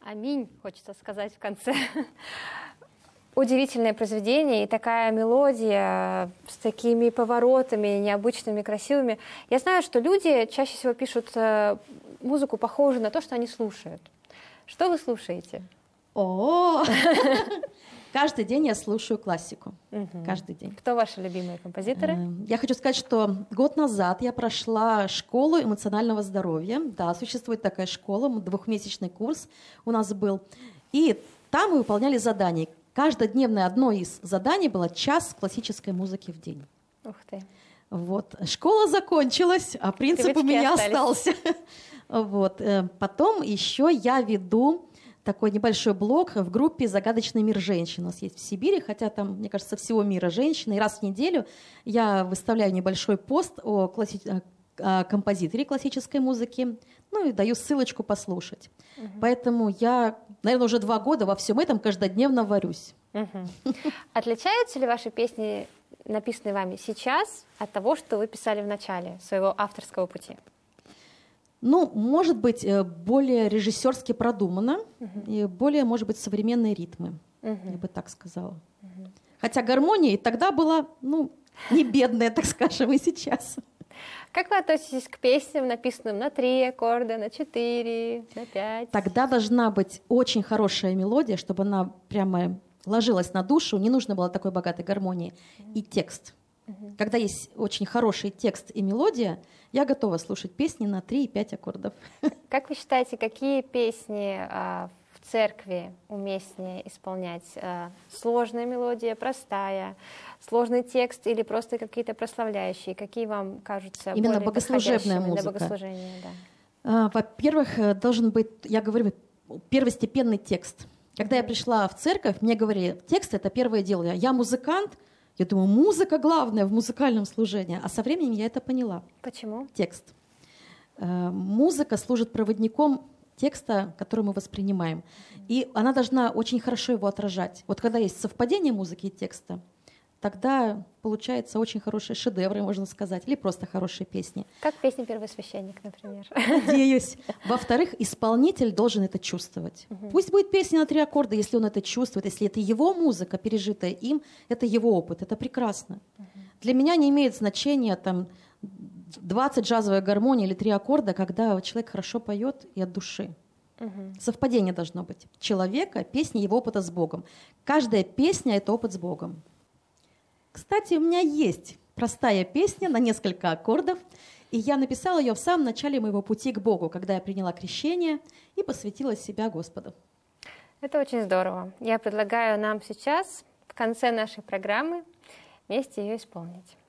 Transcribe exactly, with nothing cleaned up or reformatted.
Аминь, хочется сказать в конце. Удивительное произведение и такая мелодия с такими поворотами необычными, красивыми. Я знаю, что люди чаще всего пишут музыку, похожую на то, что они слушают. Что вы слушаете? О, каждый день я слушаю классику. Каждый день. Кто ваши любимые композиторы? Я хочу сказать, что год назад я прошла школу эмоционального здоровья. Да, существует такая школа, двухмесячный курс у нас был. И там мы выполняли задания. Каждодневное одно из заданий было час классической музыки в день. Ух ты. Вот. Школа закончилась, а принцип Привычки у меня остались. остался. Вот. Потом еще я веду такой небольшой блог в группе «Загадочный мир женщин». У нас есть в Сибири, хотя там, мне кажется, всего мира женщин. И раз в неделю я выставляю небольшой пост о, класси... о композиторе классической музыки, ну и даю ссылочку послушать. Угу. Поэтому я, наверное, уже два года во всем этом каждодневно варюсь. Угу. Отличаются ли ваши песни, написанные вами сейчас, от того, что вы писали в начале своего авторского пути? Ну, может быть, более режиссерски продумано, uh-huh. и более, может быть, современные ритмы, uh-huh. я бы так сказала. Uh-huh. Хотя гармония и тогда была, ну, не бедная, так скажем, и сейчас. Как вы относитесь к песням, написанным на три аккорда, на четыре, на пять? Тогда должна быть очень хорошая мелодия, чтобы она прямо ложилась на душу, не нужно было такой богатой гармонии, uh-huh. и текст. Uh-huh. Когда есть очень хороший текст и мелодия, я готова слушать песни на три и пять аккордов. Как вы считаете, какие песни а, в церкви уместнее исполнять? А, сложная мелодия, простая, сложный текст или просто какие-то прославляющие? Какие вам кажутся именно более богослужебная подходящими музыка? Для богослужения, да. А, во-первых, должен быть, я говорю, первостепенный текст. Когда mm-hmm. я пришла в церковь, мне говорили, текст — это первое дело. Я музыкант, я думаю, музыка главная в музыкальном служении. А со временем я это поняла. Почему? Текст. Музыка служит проводником текста, который мы воспринимаем. И она должна очень хорошо его отражать. Вот когда есть совпадение музыки и текста, тогда получается очень хорошие шедевры, можно сказать, или просто хорошие песни. Как песня «Первосвященник», например. Надеюсь. Во-вторых, исполнитель должен это чувствовать. Угу. Пусть будет песня на три аккорда, если он это чувствует, если это его музыка, пережитая им, это его опыт, это прекрасно. Угу. Для меня не имеет значения там двадцать джазовой гармонии или три аккорда, когда человек хорошо поет и от души. Угу. Совпадение должно быть. Человека, песни, его опыта с Богом. Каждая песня — это опыт с Богом. Кстати, у меня есть простая песня на несколько аккордов, и я написала ее в самом начале моего пути к Богу, когда я приняла крещение и посвятила себя Господу. Это очень здорово. Я предлагаю нам сейчас, в конце нашей программы, вместе ее исполнить.